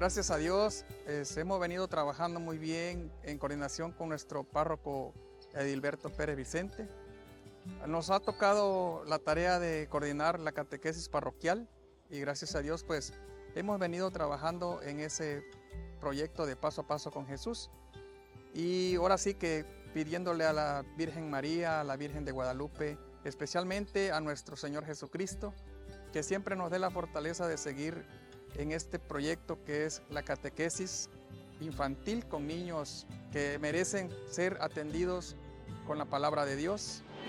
Gracias a Dios, hemos venido trabajando muy bien en coordinación con nuestro párroco Edilberto Pérez Vicente. Nos ha tocado la tarea de coordinar la catequesis parroquial y gracias a Dios pues hemos venido trabajando en ese proyecto de paso a paso con Jesús. Y ahora sí que pidiéndole a la Virgen María, a la Virgen de Guadalupe, especialmente a nuestro Señor Jesucristo, que siempre nos dé la fortaleza de seguir en este proyecto que es la catequesis infantil con niños que merecen ser atendidos con la palabra de Dios